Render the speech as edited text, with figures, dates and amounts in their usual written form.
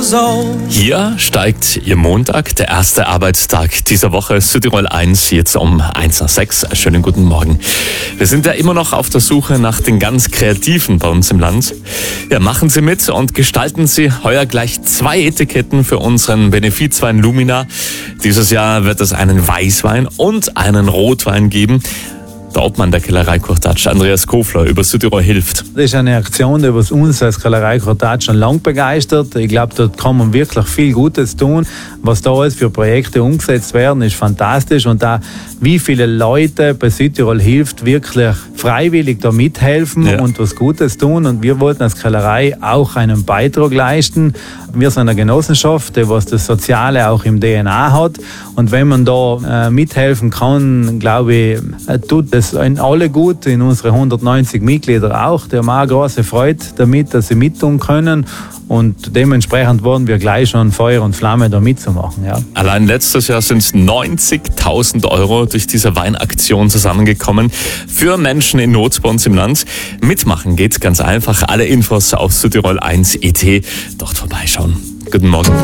Hier steigt Ihr Montag, der erste Arbeitstag dieser Woche. Südtirol 1, jetzt um 1:06 Uhr. Schönen guten Morgen. Wir sind ja immer noch auf der Suche nach den ganz Kreativen bei uns im Land. Ja, machen Sie mit und gestalten Sie heuer gleich 2 Etiketten für unseren Benefizwein Lumina. Dieses Jahr wird es einen Weißwein und einen Rotwein geben. Der Obmann der Kellerei Kurtatsch, Andreas Kofler, über Südtirol hilft. Das ist eine Aktion, die was uns als Kellerei Kurtatsch schon lange begeistert. Ich glaube, dort kann man wirklich viel Gutes tun. Was da alles für Projekte umgesetzt werden, ist fantastisch. Und auch wie viele Leute bei Südtirol hilft, wirklich freiwillig da mithelfen und was Gutes tun. Und wir wollten als Kellerei auch einen Beitrag leisten. Wir sind eine Genossenschaft, die was das Soziale auch im DNA hat. Und wenn man da mithelfen kann, glaube ich, tut das alle gut, in unsere 190 Mitglieder auch. Die haben auch große Freude damit, dass sie mittun können. Und dementsprechend wurden wir gleich schon Feuer und Flamme, da mitzumachen. Ja. Allein letztes Jahr sind es 90.000 Euro durch diese Weinaktion zusammengekommen für Menschen in Not bei uns im Land. Mitmachen geht ganz einfach. Alle Infos auf Südtirol 1.it. Dort vorbeischauen. Guten Morgen.